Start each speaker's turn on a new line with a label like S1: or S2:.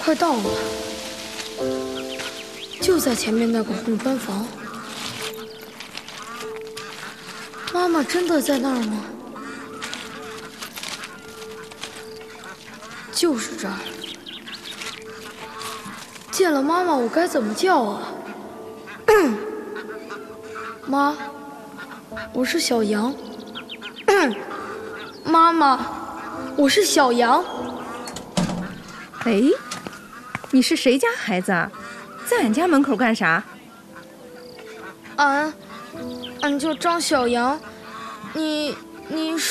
S1: 快到了，就在前面那个红砖房。妈妈真的在那儿吗？就是这儿。见了妈妈，我该怎么叫啊？妈，我是小羊。妈妈，我是小羊。
S2: 哎，你是谁家孩子啊？在俺家门口干啥？
S1: 俺叫张小羊，你